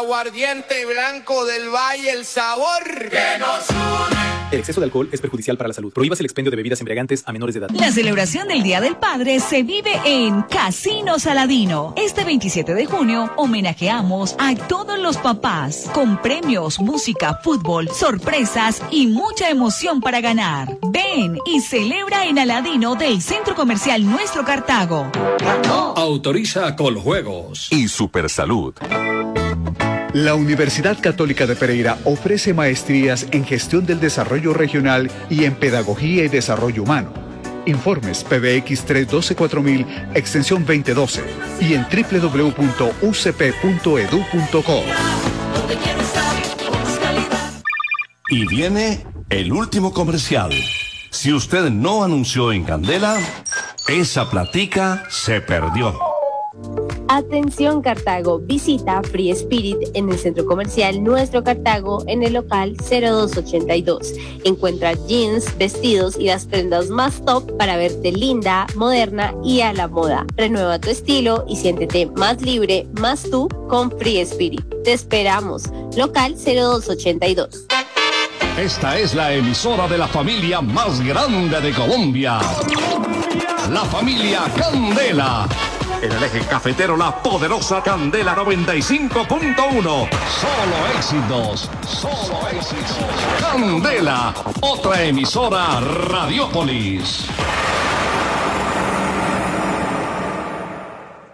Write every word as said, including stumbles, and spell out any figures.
Aguardiente blanco del Valle, el sabor que nos une. El exceso de alcohol es perjudicial para la salud. Prohíbase el expendio de bebidas embriagantes a menores de edad. La celebración del Día del Padre se vive en Casino Saladino. Este veintisiete de junio homenajeamos a todos los papás con premios, música, fútbol, sorpresas y mucha emoción para ganar. Ven y celebra en Aladino del Centro Comercial Nuestro Cartago. Autoriza Coljuegos y Supersalud. La Universidad Católica de Pereira ofrece maestrías en Gestión del Desarrollo Regional y en Pedagogía y Desarrollo Humano. Informes P B X tres uno dos cuatro mil, extensión veinte doce y en doble u doble u doble u punto u c p punto e d u punto co. Y viene el último comercial. Si usted no anunció en Candela, esa platica se perdió. Atención Cartago, visita Free Spirit en el Centro Comercial Nuestro Cartago en el local cero dos ochenta y dos. Encuentra jeans, vestidos y las prendas más top para verte linda, moderna y a la moda. Renueva tu estilo y siéntete más libre, más tú con Free Spirit. Te esperamos, local cero dos ochenta y dos. Esta es la emisora de la familia más grande de Colombia. La familia Candela. En el eje cafetero, la poderosa Candela noventa y cinco punto uno. Solo éxitos, solo éxitos. Candela, otra emisora Radiópolis.